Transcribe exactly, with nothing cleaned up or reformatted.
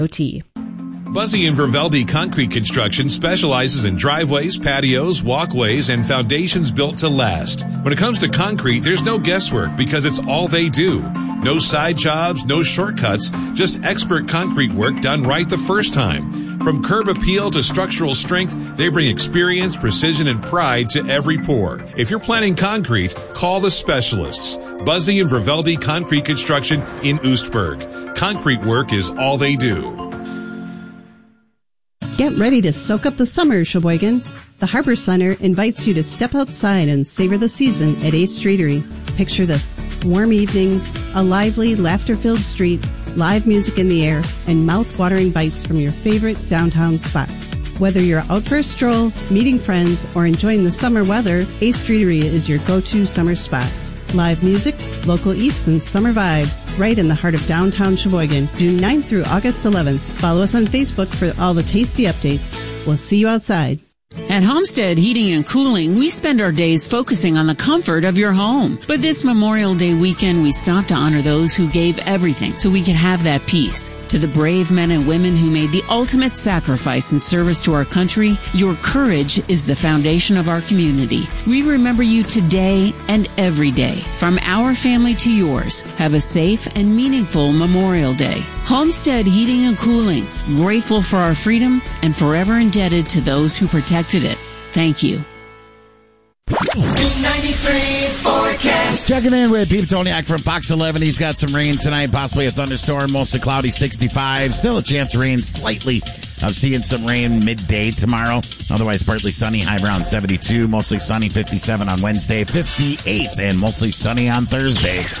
O T. Buzzy and Verveldi Concrete Construction specializes in driveways, patios, walkways, and foundations built to last. When it comes to concrete, there's no guesswork because it's all they do. No side jobs, no shortcuts, just expert concrete work done right the first time. From curb appeal to structural strength, they bring experience, precision, and pride to every pour. If you're planning concrete, call the specialists. Buzzy and Verveldi Concrete Construction in Oostburg. Concrete work is all they do. Get ready to soak up the summer, Sheboygan. The Harbor Center invites you to step outside and savor the season at Ace Streetery. Picture this: warm evenings, a lively, laughter-filled street, live music in the air, and mouth-watering bites from your favorite downtown spots. Whether you're out for a stroll, meeting friends, or enjoying the summer weather, Ace Streetery is your go-to summer spot. Live music, local eats, and summer vibes right in the heart of downtown Sheboygan, June ninth through August eleventh. Follow us on Facebook for all the tasty updates. We'll see you outside. At Homestead Heating and Cooling, we spend our days focusing on the comfort of your home. But this Memorial Day weekend, we stop to honor those who gave everything so we could have that peace. To the brave men and women who made the ultimate sacrifice in service to our country, your courage is the foundation of our community. We remember you today and every day. From our family to yours, have a safe and meaningful Memorial Day. Homestead Heating and Cooling, grateful for our freedom and forever indebted to those who protected it. Thank you. ninety-three forecast. Checking in with Pete Toniak from Fox eleven. He's got some rain tonight, possibly a thunderstorm, mostly cloudy, sixty-five. Still a chance of rain, slightly of seeing some rain midday tomorrow. Otherwise, partly sunny, high around seventy-two. Mostly sunny, fifty-seven on Wednesday, fifty-eight, and mostly sunny on Thursday.